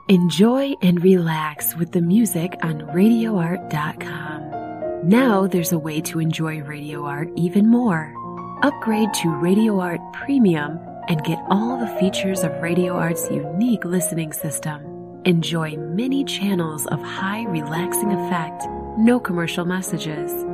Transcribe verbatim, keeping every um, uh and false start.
Enjoy and relax with the music on radio art dot com. Now there's a way to enjoy Radio Art even more. Upgrade to Radio Art Premium and get all the features of Radio Art's unique listening system. Enjoy many channels of high relaxing effect, no commercial messages,